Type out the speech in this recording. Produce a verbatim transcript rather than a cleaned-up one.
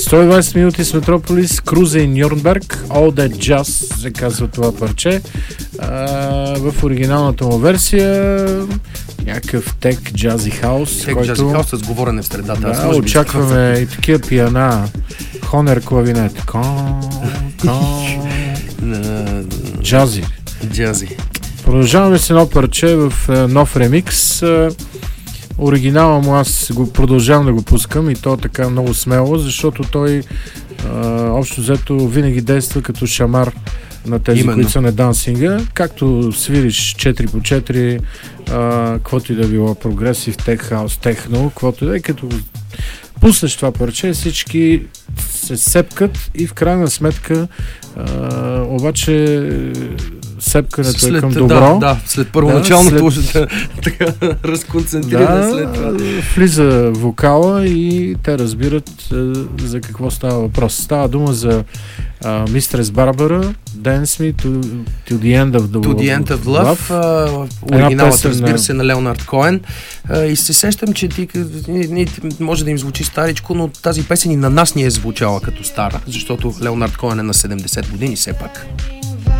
сто и двайсет минути с Метрополис, Круза и Нюрнберг, All That Jazz се казва това парче. А, в оригиналната му версия някакъв тек, джази хаус. Тек, който... джази хаус с говорене в средата. Да, Аз очакваме би... и такива пиана. Хонер клавинет. Кон, кон. Джази. Джази. Продължаваме с едно парче в нов ремикс. Оригинала му аз го продължавам да го пускам и то така много смело, защото той а, общо взето винаги действа като шамар на тези, Именно. които са на дансинга. Както свириш четири по четири, каквото и да било, прогресив, тек хаус, техно, каквото и да е, като пуснеш това парче, всички се сепкат и в крайна сметка а, обаче сепкането след, е към добро. Да, да, след първоначалното да, след... така разконцентриране да, след това. Влиза вокала и те разбират а, за какво става въпрос. Става дума за uh, Mistress Barbara, Dance Me to, to the End of the To the End of Love, uh, оригиналът, разбира се, на Леонард Коен. Uh, и се сещам, че ти, ни, може да им звучи старичко, но тази песен и на нас ни е звучала като стара, защото Леонард Коен е на седемдесет години все пак.